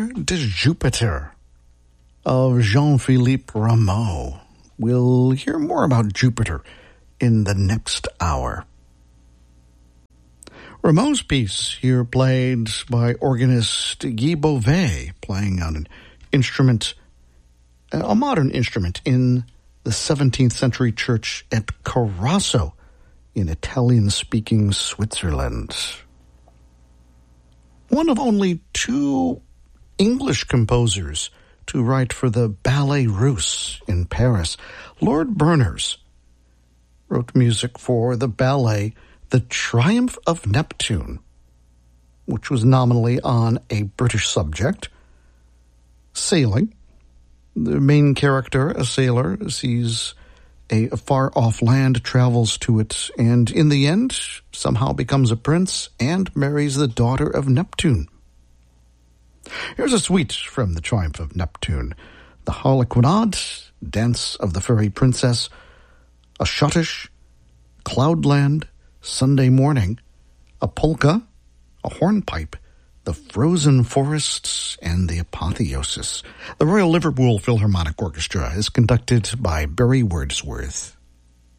Air de Jupiter of Jean-Philippe Rameau. We'll hear more about Jupiter in the next hour. Rameau's piece here played by organist Guy Beauvais, playing on an instrument, a modern instrument in the 17th century church at Carasso in Italian-speaking Switzerland. One of only two English composers to write for the Ballet Russe in Paris, Lord Berners wrote music for the ballet The Triumph of Neptune, which was nominally on a British subject, sailing. The main character, a sailor, sees a far-off land, travels to it, and in the end, somehow becomes a prince and marries the daughter of Neptune. Here's a suite from The Triumph of Neptune. The Harlequinade, Dance of the Fairy Princess, a Schottisch, Cloudland, Sunday Morning, a polka, a hornpipe, the Frozen Forests, and the Apotheosis. The Royal Liverpool Philharmonic Orchestra is conducted by Barry Wordsworth.